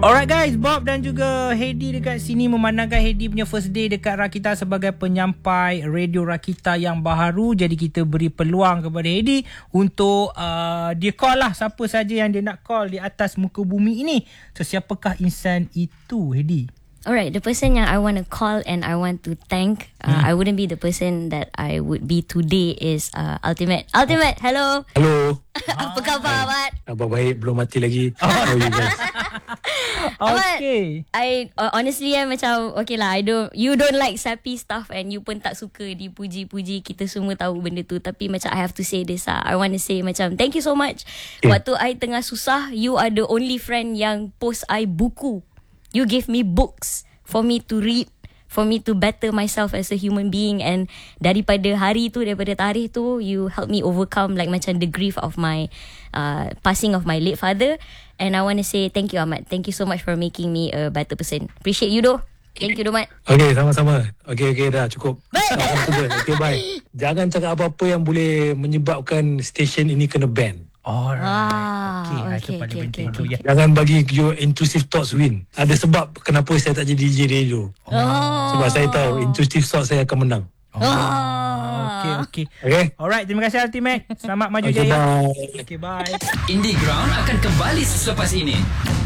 Alright guys, Bob dan juga Heidi dekat sini memandangkan Heidi punya first day dekat Rakita sebagai penyampai radio Rakita yang baharu. Jadi kita beri peluang kepada Heidi untuk dia call lah siapa saja yang dia nak call di atas muka bumi ini. So siapakah insan itu, Heidi? Alright, the person yang I want to call and I want to thank, I wouldn't be the person that I would be today is Ultimate. Ultimate, hello. Hello. Apa khabar, Ahmad? Abang baik, belum mati lagi. How are you guys? Okay. I honestly macam okay lah, you don't like sappy stuff and you pun tak suka dipuji-puji. Kita semua tahu benda tu, tapi macam I have to say this I want to say macam thank you so much. Waktu I tengah susah, you are the only friend yang post I buku. You give me books for me to read, for me to better myself as a human being. And daripada tarikh tu, you help me overcome like macam the grief of my passing of my late father. And I want to say thank you, Ahmad. Thank you so much for making me a better person. Appreciate you doh. Thank you, Ahmad. Okay, sama-sama. Okay, dah cukup. Okay, bye. Jangan cakap apa-apa yang boleh menyebabkan stesen ini kena ban. Alright. Okay. Jangan bagi your intrusive thoughts win. Ada sebab kenapa saya tak jadi DJ radio. Sebab saya tahu intrusive thoughts saya akan menang. Okay. Alright, terima kasih Ultimate. Selamat maju jaya. Bye. Okay, bye. Indie Ground akan kembali selepas ini.